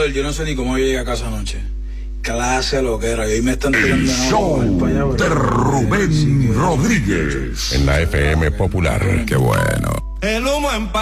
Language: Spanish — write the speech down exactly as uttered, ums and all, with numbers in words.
Brother, yo no sé ni cómo yo llegué a casa anoche. Clase lo que era. Y hoy me están tirando El show allá, de Rubén sí, Rodríguez en la F M Popular. Qué bueno. El humo en